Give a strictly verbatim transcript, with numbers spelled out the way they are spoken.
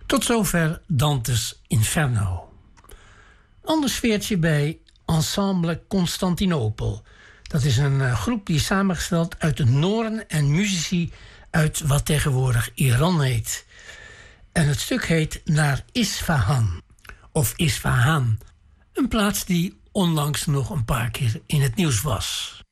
Tot zover Dante's Inferno. Ander sfeertje bij Ensemble Constantinopel. Dat is een uh, groep die is samengesteld uit het noorden en muzici uit wat tegenwoordig Iran heet. En het stuk heet Naar Isfahan. Of Isfahan. Een plaats die onlangs nog een paar keer in het nieuws was.